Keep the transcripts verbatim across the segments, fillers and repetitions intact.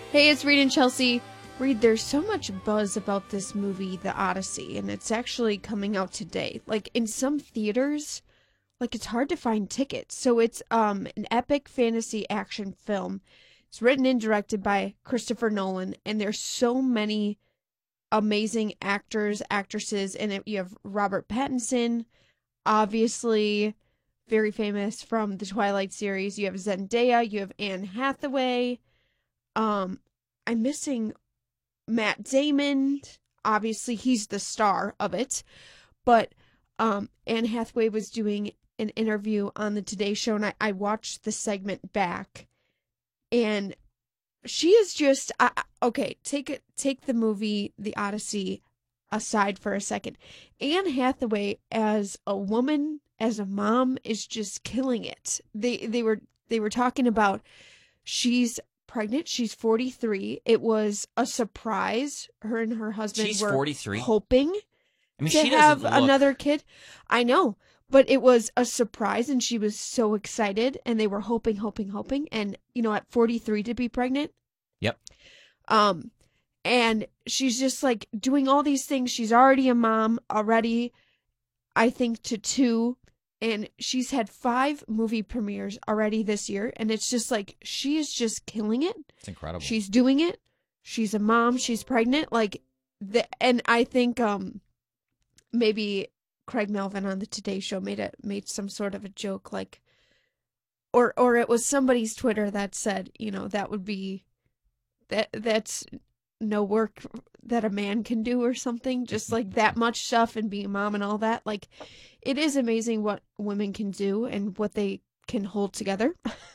Hey, it's Reed and Chelsea. Reed, there's so much buzz about this movie, The Odyssey, and it's actually coming out today. Like, in some theaters, like, it's hard to find tickets. So it's um an epic fantasy action film. It's written and directed by Christopher Nolan, and there's so many amazing actors, actresses in it. You have Robert Pattinson, obviously very famous from the Twilight series. You have Zendaya, you have Anne Hathaway. Um, I'm missing Matt Damon. Obviously, he's the star of it. But um, Anne Hathaway was doing an interview on the Today Show, and I, I watched the segment back. And she is just... Uh, okay, take it, take the movie The Odyssey aside for a second. Anne Hathaway, as a woman, as a mom, is just killing it. They they were they were talking about she's pregnant. She's forty-three. It was a surprise. Her and her husband She's were forty-three. hoping I mean, to she have doesn't look... another kid. I know, but it was a surprise, and she was so excited, and they were hoping, hoping, hoping, and you know, at forty-three to be pregnant. Yep. Um, and she's just like doing all these things. She's already a mom already, I think, to two. And she's had five movie premieres already this year. And it's just like, she is just killing it. It's incredible. She's doing it. She's a mom. She's pregnant. Like, the, and I think um, maybe Craig Melvin on the Today Show made it, made some sort of a joke, like, or, or it was somebody's Twitter that said, you know, that would be, that that's no work that a man can do or something. Just like that much stuff and being a mom and all that. Like, it is amazing what women can do and what they can hold together.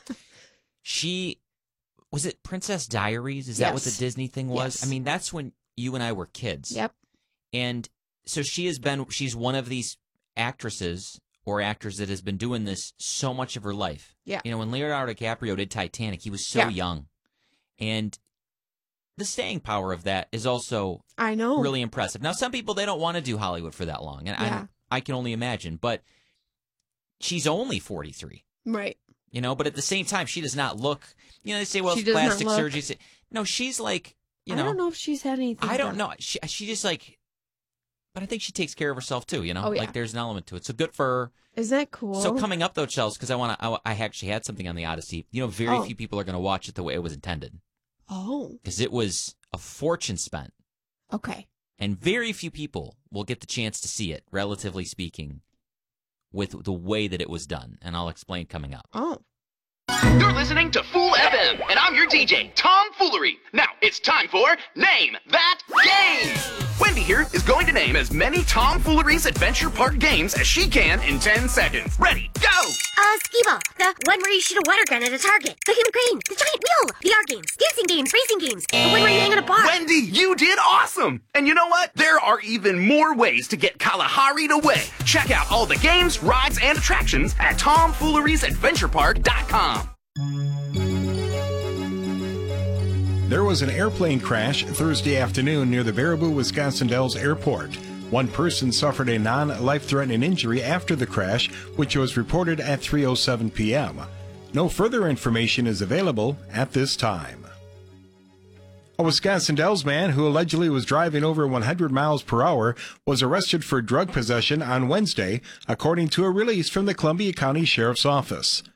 She, was it Princess Diaries? Is Yes. that what the Disney thing was? Yes. I mean, that's when you and I were kids. Yep. And so she has been, she's one of these actresses or actors that has been doing this so much of her life. Yeah. You know, when Leonardo DiCaprio did Titanic, he was so Yeah. young. And the staying power of that is also I know. really impressive. Now, some people, they don't want to do Hollywood for that long. And Yeah. I, I can only imagine. But she's only forty-three. Right. You know, but at the same time, she does not look, you know, they say, well, She it's does not plastic look- surgery. Say- No, she's like, you know. I don't know if she's had anything. I don't done. know. She, she just like, but I think she takes care of herself too, you know? Oh, yeah. Like there's an element to it. So good for her. Isn't that cool? So coming up though, Chels, because I want to, I, I actually had something on the Odyssey. You know, very Oh. few people are going to watch it the way it was intended. Oh. Because it was a fortune spent. Okay. And very few people will get the chance to see it, relatively speaking, with the way that it was done. And I'll explain coming up. Oh. You're listening to Fool F M, and I'm your D J, Tom Foolery. Now, it's time for Name That Game! Wendy here is going to name as many Tom Foolery's Adventure Park games as she can in ten seconds. Ready, go! Uh, skee-ball. The one where you shoot a water gun at a target. The human crane. The giant wheel. V R games. Dancing games. Racing games. The one where you hang on a bar. Wendy, you did awesome! And you know what? There are even more ways to get Kalahari'd away. Check out all the games, rides, and attractions at tom foolery's adventure park dot com. There was an airplane crash Thursday afternoon near the Baraboo, Wisconsin Dells Airport. One person suffered a non-life-threatening injury after the crash, which was reported at three oh seven p.m. No further information is available at this time. A Wisconsin Dells man who allegedly was driving over one hundred miles per hour was arrested for drug possession on Wednesday, according to a release from the Columbia County Sheriff's Office.